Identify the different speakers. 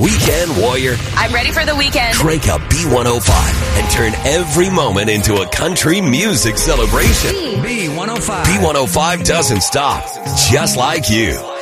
Speaker 1: Weekend warrior.
Speaker 2: I'm ready for the weekend.
Speaker 1: Crank up B105 and turn every moment into a country music celebration.
Speaker 3: B105.
Speaker 1: B105 doesn't stop, just like you.